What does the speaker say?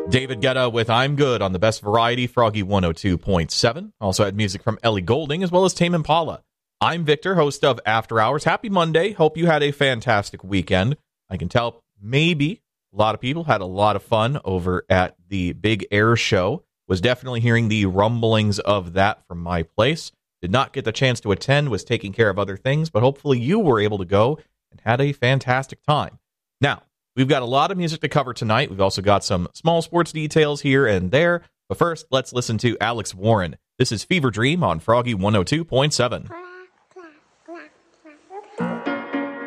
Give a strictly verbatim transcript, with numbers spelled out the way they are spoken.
David Guetta with I'm Good on the Best Variety, Froggy one oh two point seven. Also had music from Ellie Goulding as well as Tame Impala. I'm Victor, host of After Hours. Happy Monday. Hope you had a fantastic weekend. I can tell maybe a lot of people had a lot of fun over at the Big Air Show. Was definitely hearing the rumblings of that from my place. Did not get the chance to attend, was taking care of other things, but hopefully you were able to go and had a fantastic time. Now, we've got a lot of music to cover tonight. We've also got some small sports details here and there. But first, let's listen to Alex Warren. This is Fever Dream on Froggy one oh two point seven.